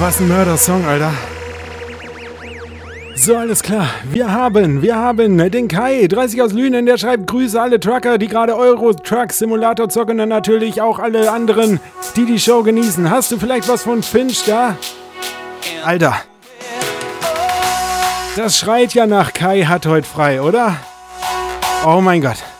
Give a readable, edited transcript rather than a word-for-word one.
Was ein Mörder-Song, Alter. So, alles klar. Wir haben den Kai, 30 aus Lünen, der schreibt: Grüße alle Trucker, die gerade Euro Truck Simulator zocken und natürlich auch alle anderen, die die Show genießen. Hast du vielleicht was von Finch da? Alter. Das schreit ja nach Kai hat heute frei, oder? Oh mein Gott.